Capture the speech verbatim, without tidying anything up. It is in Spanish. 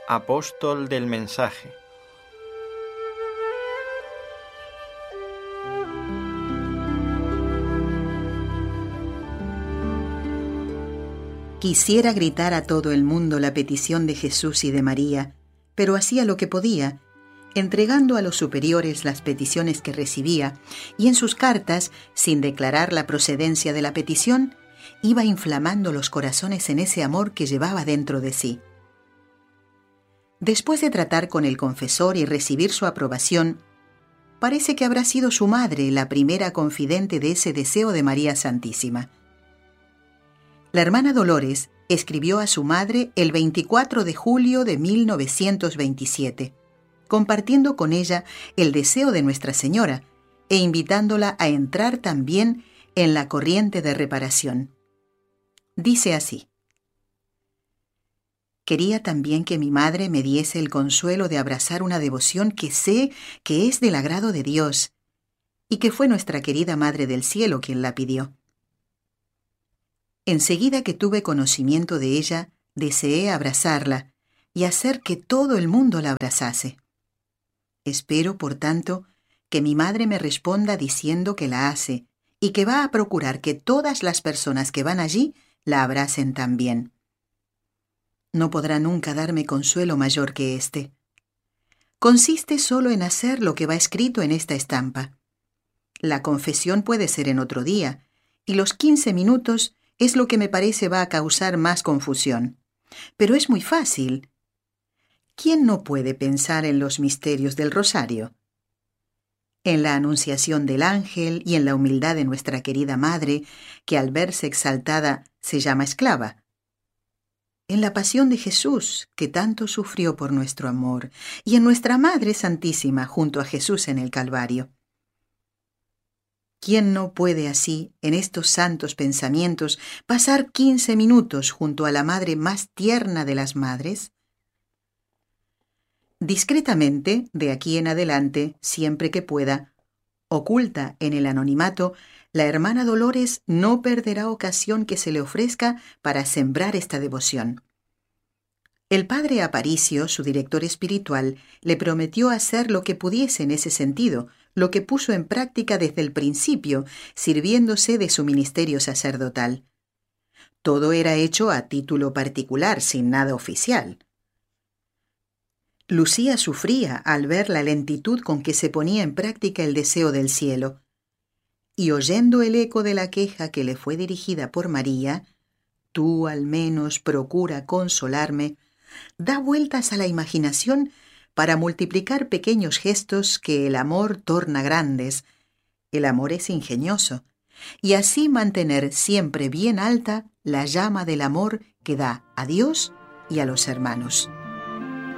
apóstol del mensaje. Quisiera gritar a todo el mundo la petición de Jesús y de María, pero hacía lo que podía, entregando a los superiores las peticiones que recibía, y en sus cartas, sin declarar la procedencia de la petición, iba inflamando los corazones en ese amor que llevaba dentro de sí. Después de tratar con el confesor y recibir su aprobación, parece que habrá sido su madre la primera confidente de ese deseo de María Santísima. La hermana Dolores escribió a su madre el veinticuatro de julio de mil novecientos veintisiete, compartiendo con ella el deseo de Nuestra Señora e invitándola a entrar también en la corriente de reparación. Dice así: quería también que mi madre me diese el consuelo de abrazar una devoción que sé que es del agrado de Dios y que fue nuestra querida Madre del Cielo quien la pidió. Enseguida que tuve conocimiento de ella, deseé abrazarla y hacer que todo el mundo la abrazase. Espero, por tanto, que mi madre me responda diciendo que la hace y que va a procurar que todas las personas que van allí la abracen también. No podrá nunca darme consuelo mayor que este. Consiste solo en hacer lo que va escrito en esta estampa. La confesión puede ser en otro día, y los quince minutos es lo que me parece va a causar más confusión. Pero es muy fácil. ¿Quién no puede pensar en los misterios del rosario? En la anunciación del ángel y en la humildad de nuestra querida madre, que al verse exaltada se llama esclava. En la pasión de Jesús, que tanto sufrió por nuestro amor, y en nuestra Madre Santísima junto a Jesús en el Calvario. ¿Quién no puede así, en estos santos pensamientos, pasar quince minutos junto a la madre más tierna de las madres? Discretamente, de aquí en adelante, siempre que pueda, oculta en el anonimato, la hermana Dolores no perderá ocasión que se le ofrezca para sembrar esta devoción. El padre Aparicio, su director espiritual, le prometió hacer lo que pudiese en ese sentido, lo que puso en práctica desde el principio, sirviéndose de su ministerio sacerdotal. Todo era hecho a título particular, sin nada oficial. Lucía sufría al ver la lentitud con que se ponía en práctica el deseo del cielo. Y oyendo el eco de la queja que le fue dirigida por María, «Tú al menos procura consolarme», da vueltas a la imaginación para multiplicar pequeños gestos que el amor torna grandes. El amor es ingenioso, y así mantener siempre bien alta la llama del amor que da a Dios y a los hermanos.